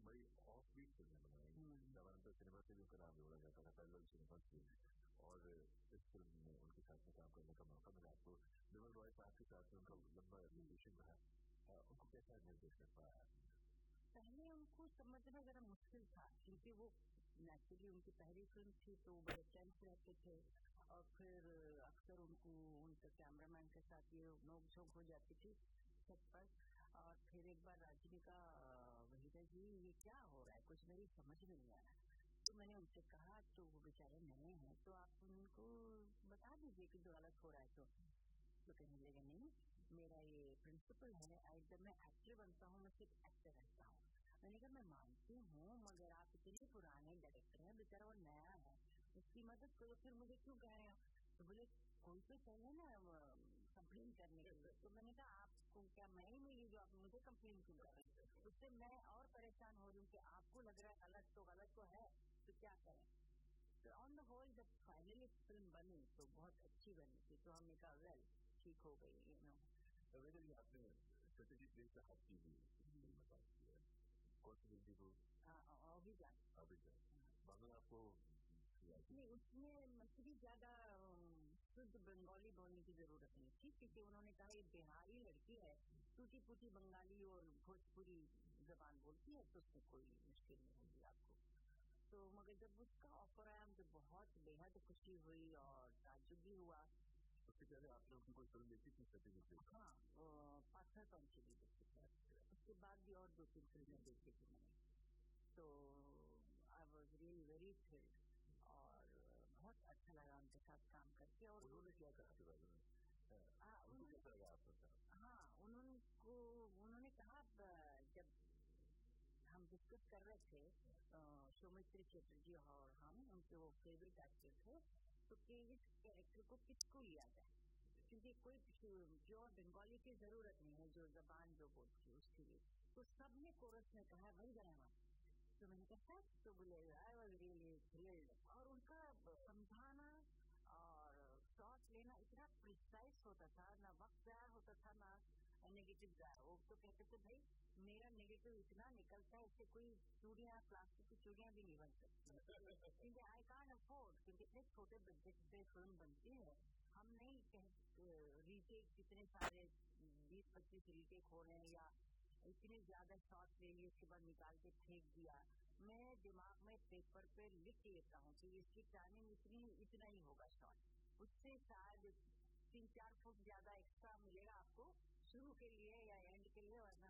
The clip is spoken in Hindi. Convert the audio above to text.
बड़ी ऑफ बीट फिल्में बनाई। सामान्यतः सिनेमा से भी उनका नाम जोड़ा जाता था, पैरेलल सिनेमा से, और इस फिल्म में उनके साथ में काम करने का मौका मिला आपको। बिमल रॉय साहब के साथ में उनका लंबा रिलेशन रहा, उनको कैसा निर्देश कर पाया? पहले उनको समझना जरा मुश्किल था, क्योंकि वो नेचुरली उनकी पहली फिल्म थी तो बड़े टेंस रहते थे, और फिर अक्सर उनको उनके कैमरामैन के साथ ये नोक-झोंक हो जाती थी छत पर। और फिर एक बार राजनी का वहीदा जी ये क्या हो रहा है, कुछ मेरी समझ में नहीं आ रहा। तो मैंने उनसे कहा, तो वो बेचारे नए हैं तो आप उनको बता दीजिए कि जो गलत हो रहा है। तो कहने लगे नहीं, मेरा ये प्रिंसिपल है, जब मैं एक्टर बनता हूँ मैं सिर्फ एक्टर रहता हूँ। मैंने कहा मैं मानती हूँ, मगर आप इतने पुराने डायरेक्टर हैं, बेचारा वो नया है, उसकी मदद करो, फिर मुझे क्यों कह रहे हो? तो बोले कोई तो चाहिए ना कंप्लेन करने के लिए। तो मैंने कहा आपको क्या मैं ही मिली जो आप मुझे कंप्लेन क्यों कर रहे हैं? उससे मैं और परेशान हो रही हूँ कि आपको लग रहा है गलत तो है, तो क्या करें। तो ऑन द होल जब फाइनली फिल्म बनी तो बहुत अच्छी बनी थी, तो हमने कहा वेल ठीक हो गई। वैसे भी आपने सत्यजीत रे से हाथ की हुई फिल्म में काम किया है, कौन सी फिल्म थी वो? अभिजात। बांग्ला आपको नहीं, उसमें मुझे ज्यादा शुद्ध बंगाली बोलने की जरूरत नहीं थी, क्योंकि उन्होंने कहा ये बिहारी लड़की है, टूटी फूटी बंगाली और भोजपुरी जबान बोलती है, तो उसमें कोई मुश्किल नहीं होगी आपको। तो मगर जब उसका ऑफर आया मुझे बहुत बेहद खुशी हुई और ताज्जुब भी हुआ। उससे पहले आपने उनकी कोई फिल्म देखी थी सत्यजीत रे? हाँ, पार्टनर कौन सी भी देखी थी, उसके बाद भी और 2-3 फिल्में देखी थी मैंने। तो I was really very thrilled और बहुत अच्छा लगा उनके साथ काम करके। और उन्होंने क्या कहा के बारे में? हाँ, उन्होंने कहा जब हम डिस्कस कर रहे थे, सौमित्र चटर्जी और हम, उनके वो फेवरेट एक्टर थे, तो कि इस कैरेक्टर को किसको लिया जाए, क्योंकि कोई प्योर बंगाली की जरूरत नहीं है, जो जबान जो बोलती है उसके लिए। तो सबने कोरस में कहा वही बनाया। तो मैंने कहा तो बोले आई वॉज रियली थ्रिल्ड, और उनका समझाना और शॉट लेना इतना प्रिसाइज होता था, ना वक्त जाया होता था ना नेगेटिव जाया। वो तो कहते थे भाई मेरा नेगेटिव इतना निकलता है, इससे कोई चूड़ियाँ, प्लास्टिक की चूड़ियाँ भी नहीं बन सकती, क्योंकि आई कांट अफोर्ड, क्योंकि इतने छोटे बजट पे फिल्म बनती है, हम नहीं रीटेक जितने सारे 20-25 रीटेक हो रहे हैं, या इतने ज्यादा शॉट ले लिए उसके बाद निकाल के फेंक दिया। मैं दिमाग में पेपर पे लिख लेता हूँ कि इसकी टाइमिंग इतना ही होगा शॉट, उससे शायद 3-4 फुट ज्यादा एक्स्ट्रा मिलेगा आपको शुरू के लिए या एंड के लिए, वरना